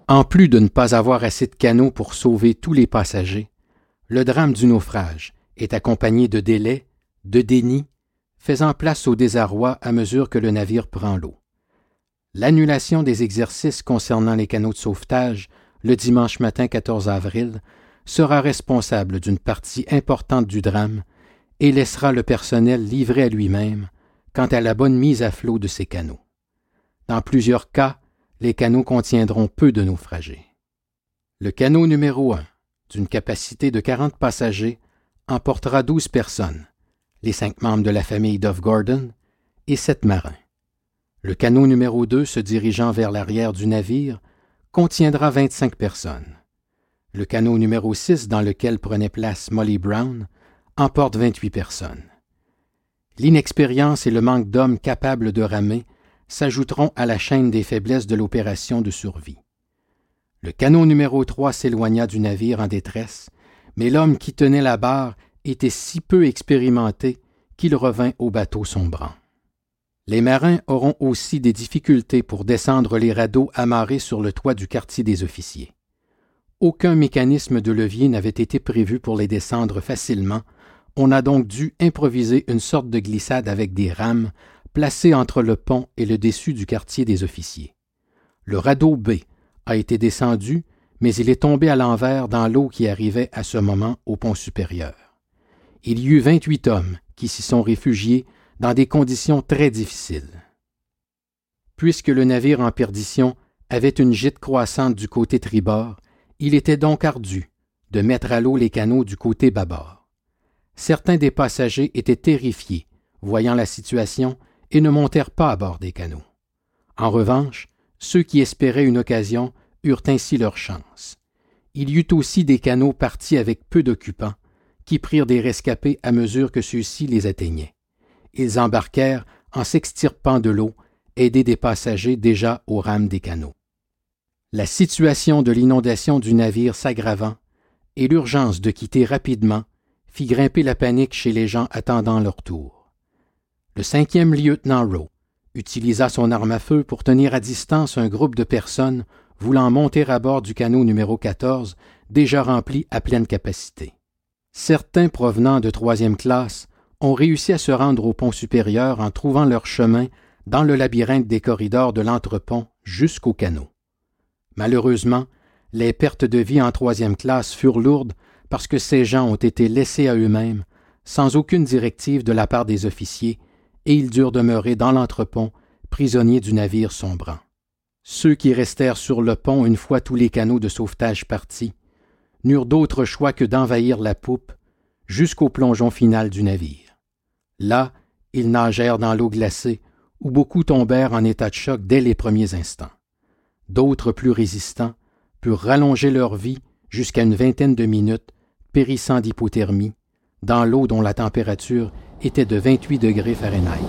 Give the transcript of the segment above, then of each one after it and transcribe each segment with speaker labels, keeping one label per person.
Speaker 1: En plus de ne pas avoir assez de canots pour sauver tous les passagers, le drame du naufrage est accompagné de délais, de déni, faisant place au désarroi à mesure que le navire prend l'eau. L'annulation des exercices concernant les canots de sauvetage le dimanche matin 14 avril sera responsable d'une partie importante du drame et laissera le personnel livré à lui-même quant à la bonne mise à flot de ces canots. Dans plusieurs cas, les canots contiendront peu de naufragés. Le canot numéro 1, d'une capacité de 40 passagers, emportera 12 personnes, les 5 membres de la famille Duff Gordon et 7 marins. Le canot numéro 2, se dirigeant vers l'arrière du navire, contiendra 25 personnes. Le canot numéro 6, dans lequel prenait place Molly Brown, emporte 28 personnes. L'inexpérience et le manque d'hommes capables de ramer s'ajouteront à la chaîne des faiblesses de l'opération de survie. Le canot numéro 3 s'éloigna du navire en détresse, mais l'homme qui tenait la barre était si peu expérimenté qu'il revint au bateau sombrant. Les marins auront aussi des difficultés pour descendre les radeaux amarrés sur le toit du quartier des officiers. Aucun mécanisme de levier n'avait été prévu pour les descendre facilement. On a donc dû improviser une sorte de glissade avec des rames placées entre le pont et le dessus du quartier des officiers. Le radeau B a été descendu, mais il est tombé à l'envers dans l'eau qui arrivait à ce moment au pont supérieur. Il y eut 28 hommes qui s'y sont réfugiés dans des conditions très difficiles. Puisque le navire en perdition avait une gîte croissante du côté tribord, il était donc ardu de mettre à l'eau les canots du côté bâbord. Certains des passagers étaient terrifiés, voyant la situation, et ne montèrent pas à bord des canots. En revanche, ceux qui espéraient une occasion eurent ainsi leur chance. Il y eut aussi des canots partis avec peu d'occupants, qui prirent des rescapés à mesure que ceux-ci les atteignaient. Ils embarquèrent en s'extirpant de l'eau, aidés des passagers déjà aux rames des canots. La situation de l'inondation du navire s'aggravant et l'urgence de quitter rapidement fit grimper la panique chez les gens attendant leur tour. Le 5e lieutenant Rowe utilisa son arme à feu pour tenir à distance un groupe de personnes voulant monter à bord du canot numéro 14, déjà rempli à pleine capacité. Certains provenant de 3e classe ont réussi à se rendre au pont supérieur en trouvant leur chemin dans le labyrinthe des corridors de l'entrepont jusqu'au canot. Malheureusement, les pertes de vie en 3e classe furent lourdes parce que ces gens ont été laissés à eux-mêmes, sans aucune directive de la part des officiers, et ils durent demeurer dans l'entrepont, prisonniers du navire sombrant. Ceux qui restèrent sur le pont une fois tous les canots de sauvetage partis n'eurent d'autre choix que d'envahir la poupe jusqu'au plongeon final du navire. Là, ils nagèrent dans l'eau glacée, où beaucoup tombèrent en état de choc dès les premiers instants. D'autres, plus résistants, purent rallonger leur vie jusqu'à une vingtaine de minutes, périssant d'hypothermie, dans l'eau dont la température était de 28 degrés Fahrenheit.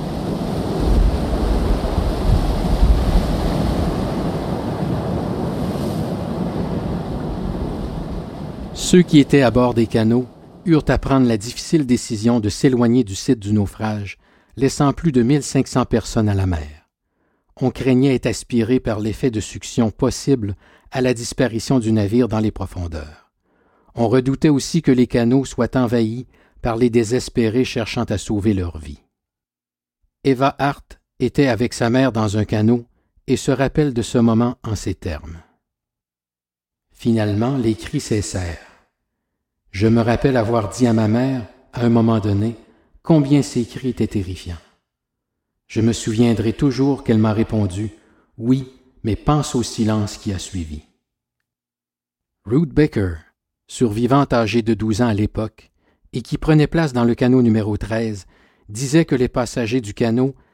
Speaker 1: Ceux qui étaient à bord des canots eurent à prendre la difficile décision de s'éloigner du site du naufrage, laissant plus de 1500 personnes à la mer. On craignait être aspiré par l'effet de succion possible à la disparition du navire dans les profondeurs. On redoutait aussi que les canots soient envahis par les désespérés cherchant à sauver leur vie. Eva Hart était avec sa mère dans un canot et se rappelle de ce moment en ces termes. Finalement, les cris cessèrent. Je me rappelle avoir dit à ma mère, à un moment donné, combien ces cris étaient terrifiants. Je me souviendrai toujours qu'elle m'a répondu « Oui, mais pense au silence qui a suivi. » Ruth Baker, survivante âgée de 12 ans à l'époque, et qui prenait place dans le canot numéro 13, disait que les passagers du canot